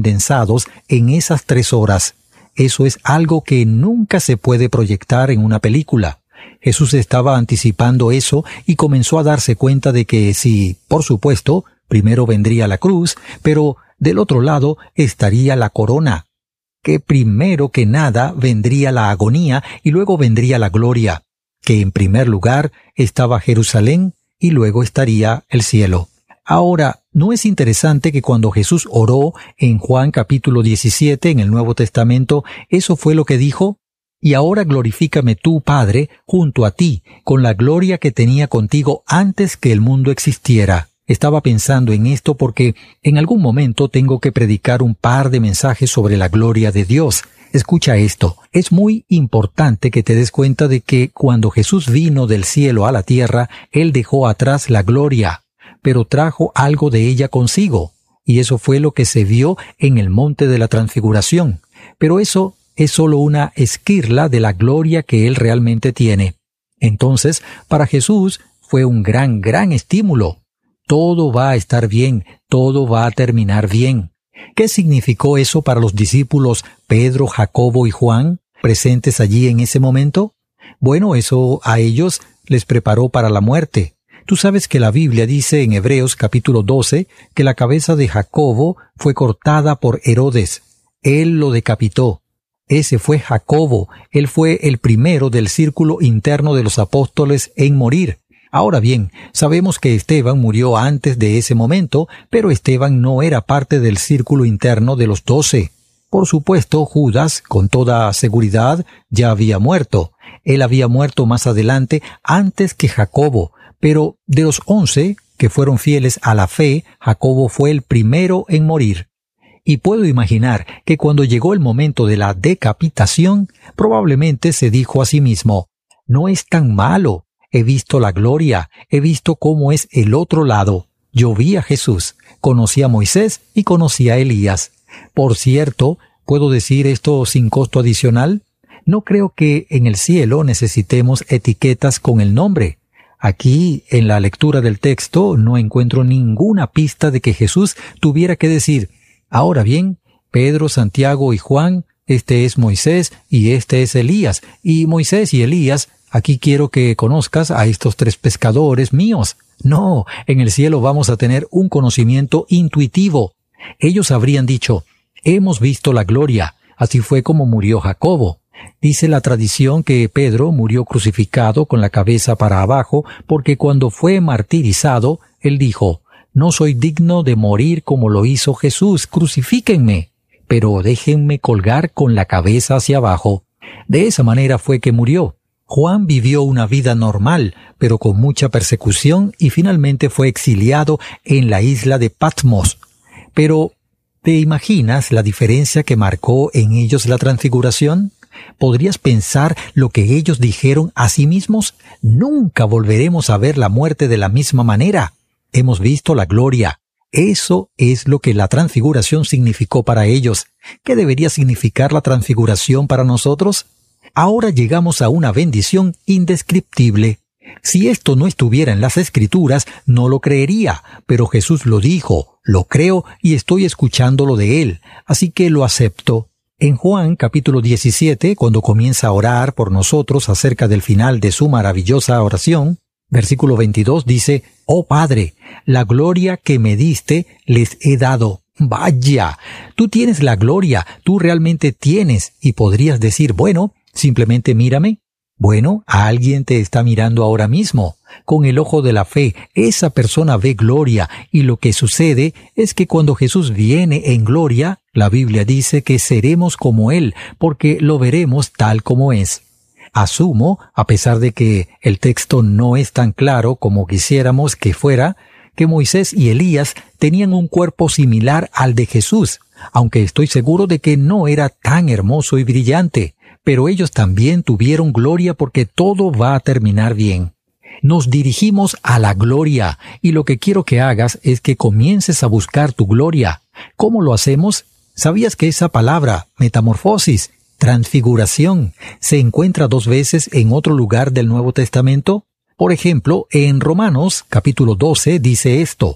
condensados en esas 3 horas. Eso es algo que nunca se puede proyectar en una película. Jesús estaba anticipando eso y comenzó a darse cuenta de que sí, por supuesto, primero vendría la cruz, pero del otro lado estaría la corona. Que primero que nada vendría la agonía y luego vendría la gloria. Que en primer lugar estaba Jerusalén y luego estaría el cielo. Ahora, ¿no es interesante que cuando Jesús oró en Juan capítulo 17 en el Nuevo Testamento, eso fue lo que dijo? Y ahora glorifícame tú, Padre, junto a ti, con la gloria que tenía contigo antes que el mundo existiera. Estaba pensando en esto porque en algún momento tengo que predicar un par de mensajes sobre la gloria de Dios. Escucha esto. Es muy importante que te des cuenta de que cuando Jesús vino del cielo a la tierra, Él dejó atrás la gloria, pero trajo algo de ella consigo. Y eso fue lo que se vio en el monte de la transfiguración. Pero eso es solo una esquirla de la gloria que Él realmente tiene. Entonces, para Jesús fue un gran estímulo. Todo va a estar bien, todo va a terminar bien. ¿Qué significó eso para los discípulos Pedro, Jacobo y Juan, presentes allí en ese momento? Bueno, eso a ellos les preparó para la muerte. Tú sabes que la Biblia dice en Hebreos capítulo 12 que la cabeza de Jacobo fue cortada por Herodes. Él lo decapitó. Ese fue Jacobo. Él fue el primero del círculo interno de los apóstoles en morir. Ahora bien, sabemos que Esteban murió antes de ese momento, pero Esteban no era parte del círculo interno de los 12. Por supuesto, Judas, con toda seguridad, ya había muerto. Él había muerto más adelante, antes que Jacobo, pero de los 11 que fueron fieles a la fe, Jacobo fue el primero en morir. Y puedo imaginar que cuando llegó el momento de la decapitación, probablemente se dijo a sí mismo, «No es tan malo. He visto la gloria, he visto cómo es el otro lado. Yo vi a Jesús, conocí a Moisés y conocí a Elías. Por cierto, ¿puedo decir esto sin costo adicional? No creo que en el cielo necesitemos etiquetas con el nombre. Aquí, en la lectura del texto, no encuentro ninguna pista de que Jesús tuviera que decir, ahora bien, Pedro, Santiago y Juan, este es Moisés y este es Elías, y Moisés y Elías, aquí quiero que conozcas a estos 3 pescadores míos. No, en el cielo vamos a tener un conocimiento intuitivo. Ellos habrían dicho, hemos visto la gloria. Así fue como murió Jacobo. Dice la tradición que Pedro murió crucificado con la cabeza para abajo porque cuando fue martirizado, él dijo, no soy digno de morir como lo hizo Jesús, crucifíquenme, pero déjenme colgar con la cabeza hacia abajo. De esa manera fue que murió. Juan vivió una vida normal, pero con mucha persecución y finalmente fue exiliado en la isla de Patmos. Pero, ¿te imaginas la diferencia que marcó en ellos la transfiguración? ¿Podrías pensar lo que ellos dijeron a sí mismos? Nunca volveremos a ver la muerte de la misma manera. Hemos visto la gloria. Eso es lo que la transfiguración significó para ellos. ¿Qué debería significar la transfiguración para nosotros? Ahora llegamos a una bendición indescriptible. Si esto no estuviera en las Escrituras, no lo creería, pero Jesús lo dijo, lo creo y estoy escuchándolo de Él, así que lo acepto. En Juan capítulo 17, cuando comienza a orar por nosotros acerca del final de su maravillosa oración, versículo 22 dice, «Oh Padre, la gloria que me diste les he dado». Vaya, tú tienes la gloria, tú realmente tienes, y podrías decir, bueno, simplemente mírame. Bueno, alguien te está mirando ahora mismo. Con el ojo de la fe, esa persona ve gloria, y lo que sucede es que cuando Jesús viene en gloria, la Biblia dice que seremos como Él, porque lo veremos tal como es. Asumo, a pesar de que el texto no es tan claro como quisiéramos que fuera, que Moisés y Elías tenían un cuerpo similar al de Jesús, aunque estoy seguro de que no era tan hermoso y brillante, pero ellos también tuvieron gloria porque todo va a terminar bien. Nos dirigimos a la gloria, y lo que quiero que hagas es que comiences a buscar tu gloria. ¿Cómo lo hacemos? ¿Sabías que esa palabra, metamorfosis, transfiguración, se encuentra 2 veces en otro lugar del Nuevo Testamento? Por ejemplo, en Romanos capítulo 12 dice esto,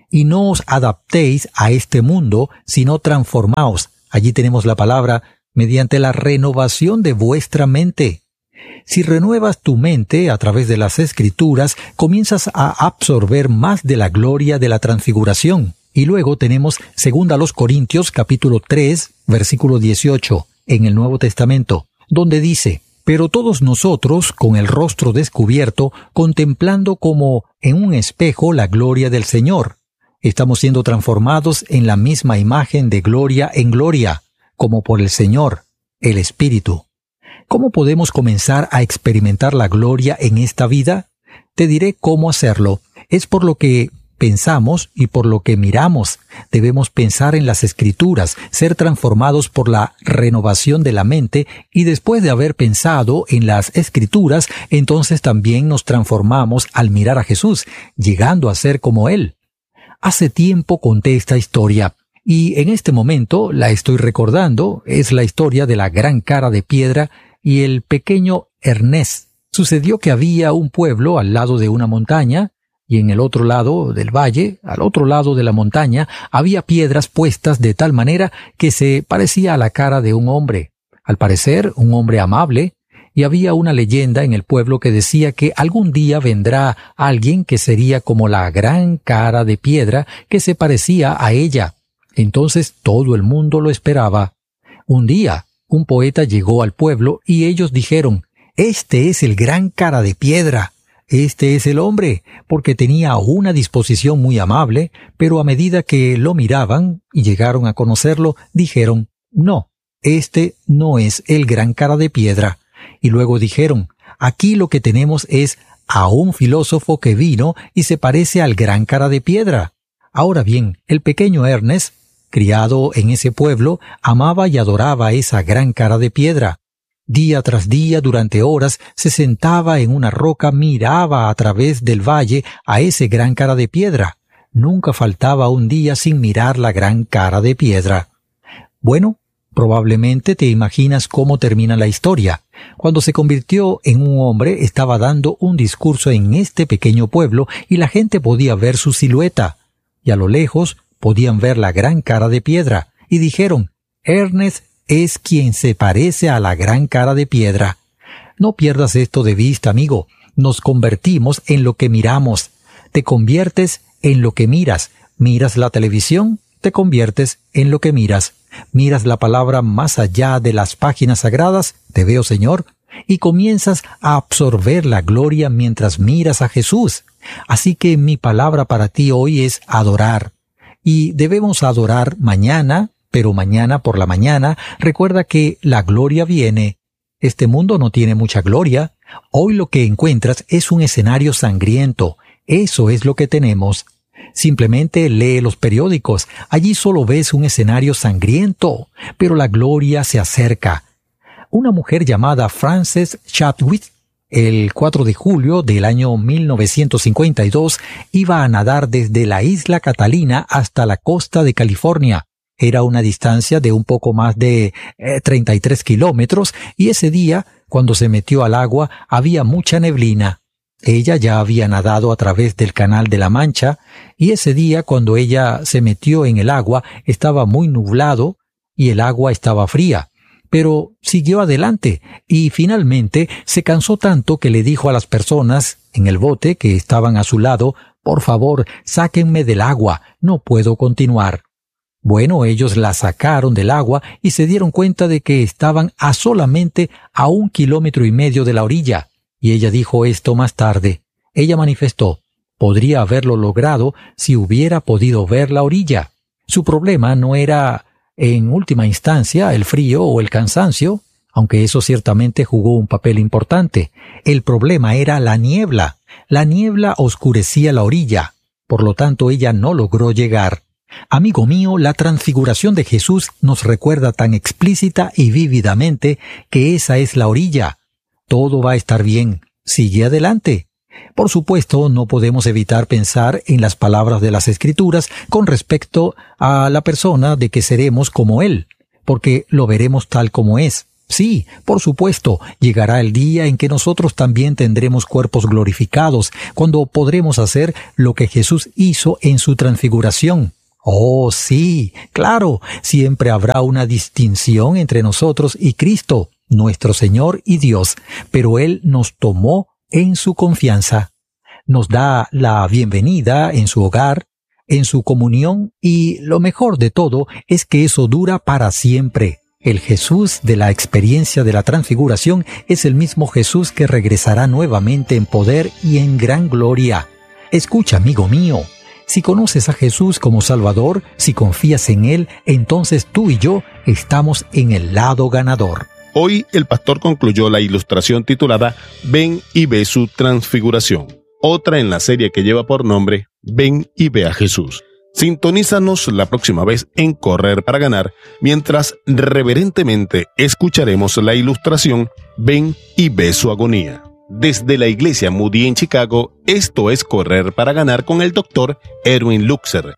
Y no os adaptéis a este mundo, sino transformaos. Allí tenemos la palabra, mediante la renovación de vuestra mente. Si renuevas tu mente a través de las Escrituras, comienzas a absorber más de la gloria de la transfiguración. Y luego tenemos 2 Corintios capítulo 3, versículo 18, en el Nuevo Testamento, donde dice: pero todos nosotros, con el rostro descubierto, contemplando como en un espejo la gloria del Señor, estamos siendo transformados en la misma imagen de gloria en gloria, como por el Señor, el Espíritu. ¿Cómo podemos comenzar a experimentar la gloria en esta vida? Te diré cómo hacerlo. Es por lo que pensamos y por lo que miramos. Debemos pensar en las Escrituras, ser transformados por la renovación de la mente, y después de haber pensado en las Escrituras, entonces también nos transformamos al mirar a Jesús, llegando a ser como Él. Hace tiempo conté esta historia, y en este momento la estoy recordando. Es la historia de la gran cara de piedra y el pequeño Ernest. Sucedió que había un pueblo al lado de una montaña, y en el otro lado del valle, al otro lado de la montaña, había piedras puestas de tal manera que se parecía a la cara de un hombre. Al parecer, un hombre amable, y había una leyenda en el pueblo que decía que algún día vendrá alguien que sería como la gran cara de piedra que se parecía a ella. Entonces todo el mundo lo esperaba. Un día, un poeta llegó al pueblo y ellos dijeron: «Este es el gran cara de piedra. Este es el hombre», porque tenía una disposición muy amable, pero a medida que lo miraban y llegaron a conocerlo, dijeron: «No, este no es el gran cara de piedra». Y luego dijeron: «Aquí lo que tenemos es a un filósofo que vino y se parece al gran cara de piedra». Ahora bien, el pequeño Ernest, criado en ese pueblo, amaba y adoraba esa gran cara de piedra. Día tras día, durante horas, se sentaba en una roca, miraba a través del valle a ese gran cara de piedra. Nunca faltaba un día sin mirar la gran cara de piedra. Bueno, probablemente te imaginas cómo termina la historia. Cuando se convirtió en un hombre, estaba dando un discurso en este pequeño pueblo y la gente podía ver su silueta. Y a lo lejos podían ver la gran cara de piedra. Y dijeron: «Ernest es quien se parece a la gran cara de piedra». No pierdas esto de vista, amigo. Nos convertimos en lo que miramos. Te conviertes en lo que miras. ¿Miras la televisión? Te conviertes en lo que miras. ¿Miras la palabra más allá de las páginas sagradas? Te veo, Señor. Y comienzas a absorber la gloria mientras miras a Jesús. Así que mi palabra para ti hoy es adorar. Y debemos adorar mañana, pero mañana por la mañana. Recuerda que la gloria viene. Este mundo no tiene mucha gloria. Hoy lo que encuentras es un escenario sangriento. Eso es lo que tenemos. Simplemente lee los periódicos. Allí solo ves un escenario sangriento, pero la gloria se acerca. Una mujer llamada Frances Chadwick, el 4 de julio del año 1952, iba a nadar desde la isla Catalina hasta la costa de California. Era una distancia de un poco más de 33 kilómetros, y ese día, cuando se metió al agua, había mucha neblina. Ella ya había nadado a través del Canal de la Mancha, y ese día, cuando ella se metió en el agua, estaba muy nublado y el agua estaba fría. Pero siguió adelante y finalmente se cansó tanto que le dijo a las personas en el bote que estaban a su lado: «Por favor, sáquenme del agua, no puedo continuar». Bueno, ellos la sacaron del agua y se dieron cuenta de que estaban a solamente a 1,5 kilómetros de la orilla. Y ella dijo esto más tarde. Ella manifestó: podría haberlo logrado si hubiera podido ver la orilla. Su problema no era, en última instancia, el frío o el cansancio, aunque eso ciertamente jugó un papel importante. El problema era la niebla. La niebla oscurecía la orilla. Por lo tanto, ella no logró llegar. Amigo mío, la transfiguración de Jesús nos recuerda tan explícita y vívidamente que esa es la orilla. Todo va a estar bien. Sigue adelante. Por supuesto, no podemos evitar pensar en las palabras de las Escrituras con respecto a la persona de que seremos como Él, porque lo veremos tal como es. Sí, por supuesto, llegará el día en que nosotros también tendremos cuerpos glorificados, cuando podremos hacer lo que Jesús hizo en su transfiguración. Oh, sí, claro, siempre habrá una distinción entre nosotros y Cristo, nuestro Señor y Dios, pero Él nos tomó en su confianza. Nos da la bienvenida en su hogar, en su comunión, y lo mejor de todo es que eso dura para siempre. El Jesús de la experiencia de la transfiguración es el mismo Jesús que regresará nuevamente en poder y en gran gloria. Escucha, amigo mío, si conoces a Jesús como Salvador, si confías en Él, entonces tú y yo estamos en el lado ganador. Hoy el pastor concluyó la ilustración titulada Ven y ve su transfiguración, otra en la serie que lleva por nombre Ven y ve a Jesús. Sintonízanos la próxima vez en Correr para Ganar, mientras reverentemente escucharemos la ilustración Ven y ve su agonía. Desde la Iglesia Moody en Chicago, esto es Correr para Ganar con el Dr. Erwin Luxer.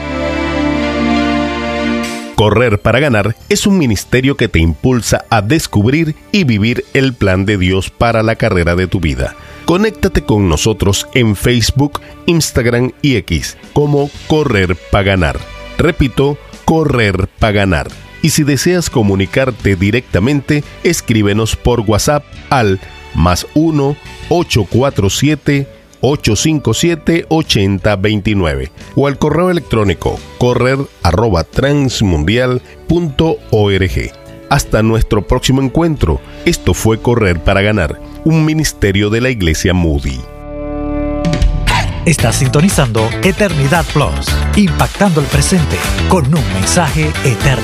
Correr para Ganar es un ministerio que te impulsa a descubrir y vivir el plan de Dios para la carrera de tu vida. Conéctate con nosotros en Facebook, Instagram y X como Correr para Ganar. Repito, Correr para Ganar. Y si deseas comunicarte directamente, escríbenos por WhatsApp al +1 847 857 8029 o al correo electrónico correr@transmundial.org. Hasta nuestro próximo encuentro. Esto fue Correr para Ganar, un ministerio de la Iglesia Moody. Estás sintonizando Eternidad Plus, impactando el presente con un mensaje eterno.